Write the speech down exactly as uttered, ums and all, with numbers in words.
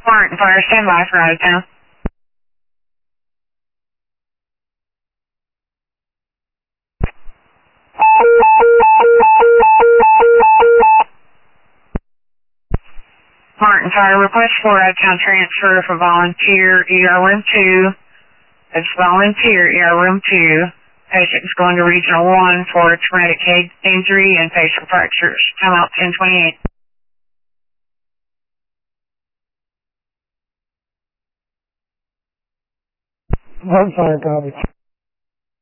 Martin Fire, stand by for out of town. Martin Fire, request for out of town transfer for volunteer E R room two. It's volunteer E R room two. Patient is going to regional one for traumatic head injury and facial fractures. Time out ten twenty-eight. I'm sorry, copy.